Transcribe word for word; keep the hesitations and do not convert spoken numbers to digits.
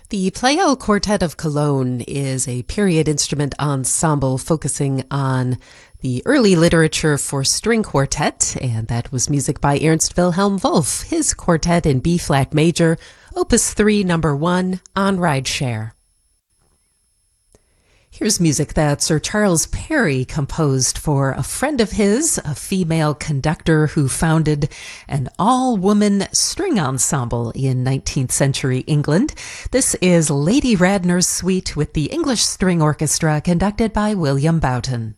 The Pleyel Quartet of Cologne is a period instrument ensemble focusing on the early literature for string quartet, and that was music by Ernst Wilhelm Wolff, his quartet in B-flat major, Opus three, number one, on Rideshare. Here's music that Sir Charles Perry composed for a friend of his, a female conductor who founded an all-woman string ensemble in nineteenth century England. This is Lady Radnor's Suite with the English String Orchestra conducted by William Boughton.